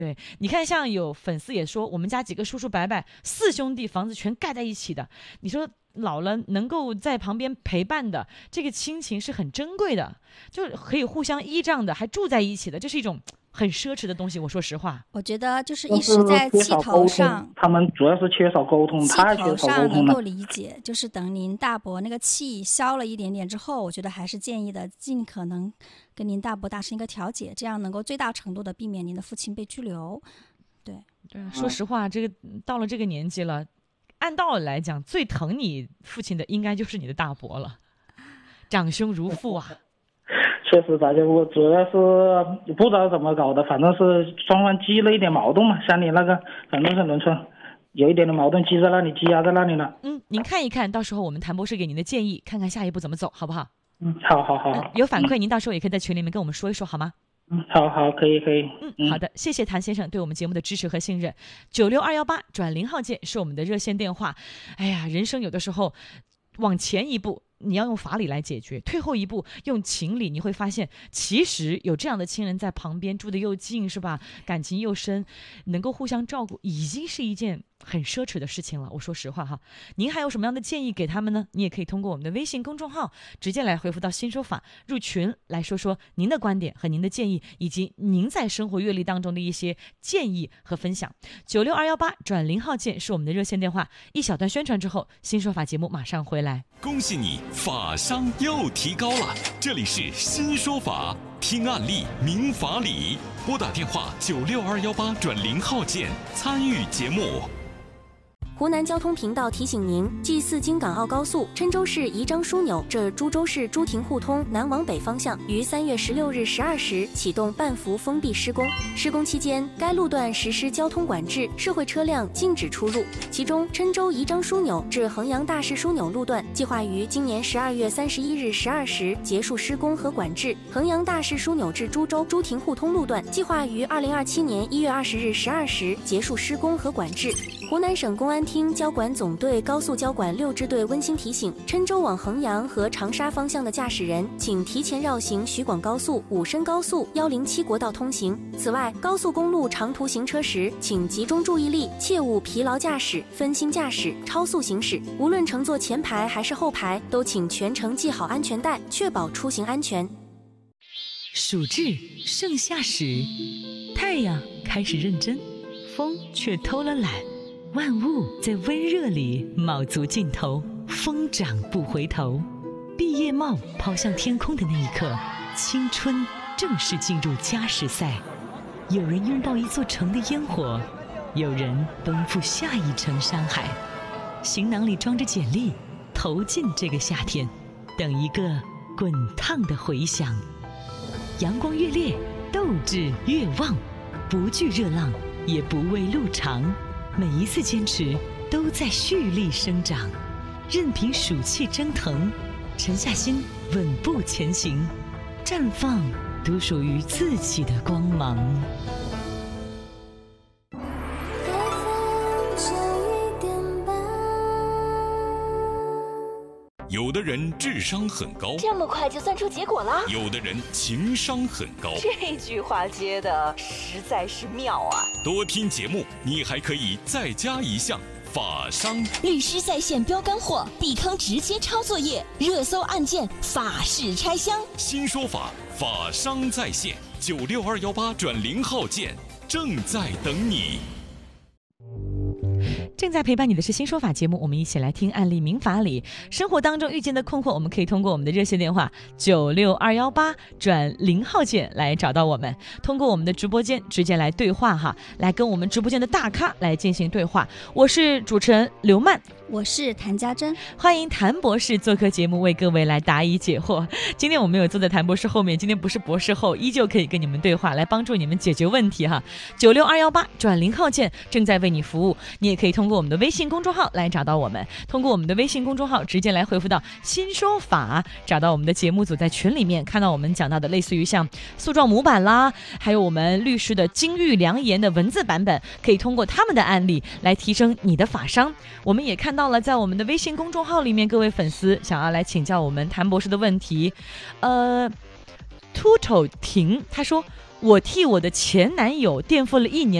对，你看，像有粉丝也说，我们家几个叔叔伯伯4兄弟房子全盖在一起的，你说老了能够在旁边陪伴的这个亲情是很珍贵的，就可以互相依仗的，还住在一起的，这是一种很奢侈的东西。我说实话， 我觉得就是一时在气头上， 他们主要是缺少沟通，太缺少沟通了。 气头上能够理解，就是等您大伯那个气消了一点点之后，我觉得还是建议的尽可能跟您大伯达成一个调解，这样能够最大程度的避免您的父亲被拘留。对， 说实话，这个到了这个年纪了，按道理来讲，最疼你父亲的应该就是你的大伯了，长兄如父啊。 确实，大家我主要是不知道怎么搞的，反正是双方积了一点矛盾嘛，像你那个，反正是农村有一点的矛盾积在那里，积压在那里了。 您看一看，到时候我们谭博士给您的建议，看看下一步怎么走，好不好？ 好。 有反馈，您到时候也可以在群里面跟我们说一说，好吗？ 好，可以。 好的，谢谢谭先生对我们节目的支持和信任。96218转0号键是我们的热线电话。哎呀，人生有的时候往前一步你要用法理来解决，退后一步用情理，你会发现其实有这样的亲人在旁边，住得又近，是吧？感情又深，能够互相照顾，已经是一件很奢侈的事情了。我说实话哈，您还有什么样的建议给他们呢？你也可以通过我们的微信公众号直接来回复到新说法，入群来说说您的观点和您的建议，以及您在生活阅历当中的一些建议和分享。96218转0号键是我们的热线电话。一小段宣传之后，新说法节目马上回来。 恭喜你，法商又提高了！这里是新说法，听案例明法理，拨打电话96218转0号键参与节目。 湖南交通频道提醒您：G4京港澳高速郴州市宜章枢纽至株洲市朱亭互通南往北方向于3月16日12时启动半幅封闭施工。施工期间，该路段实施交通管制，社会车辆禁止出入。其中，郴州宜章枢纽至衡阳大市枢纽路段计划于今年12月31日12时结束施工和管制；衡阳大市枢纽至株洲朱亭互通路段计划于2027年1月20日12时结束施工和管制。湖南省公安厅交管总队高速交管6支队温馨提醒：郴州往衡阳和长沙方向的驾驶人，请提前绕行徐广高速、武深高速、107国道通行。此外，高速公路长途行车时，请集中注意力，切勿疲劳驾驶、分心驾驶、超速行驶。无论乘坐前排还是后排，都请全程系好安全带，确保出行安全。 暑至盛夏时，太阳开始认真，风却偷了懒。万物在温热里卯足劲头，疯长不回头。毕业帽抛向天空的那一刻，青春正式进入加时赛。有人拥抱一座城的烟火，有人奔赴下一城山海。行囊里装着简历，投进这个夏天，等一个滚烫的回响。阳光越烈，斗志越旺，不惧热浪，也不畏路长。每一次坚持都在蓄力生长，任凭暑气蒸腾，沉下心稳步前行，绽放独属于自己的光芒。 有的人智商很高， 这么快就算出结果了？ 有的人情商很高， 这句话接的实在是妙啊！ 多听节目，你还可以再加一项法商。 律师在线标干货，避坑直接抄作业，热搜案件法式拆箱。 新说法，法商在线，96218转0号键正在等你。 正在陪伴你的是新说法节目，我们一起来听案例明法理。生活当中遇见的困惑，我们可以通过我们的热线电话96218转0号键来找到我们，通过我们的直播间直接来对话哈，来跟我们直播间的大咖来进行对话。我是主持人刘曼， 我是谭家珍， 欢迎谭博士做客节目，为各位来答疑解惑。今天我们有坐在谭博士后面，今天不是博士后，依旧可以跟你们对话，来帮助你们解决问题哈。96218转0号键正在为你服务，你也可以通过我们的微信公众号来找到我们，通过我们的微信公众号直接来回复到新说法，找到我们的节目组，在群里面看到我们讲到的类似于像诉状模板啦，还有我们律师的金玉良言的文字版本，可以通过他们的案例来提升你的法商。我们也看到了在我们的微信公众号里面，各位粉丝想要来请教我们谭博士的问题。秃头婷他说， 我替我的前男友垫付了1年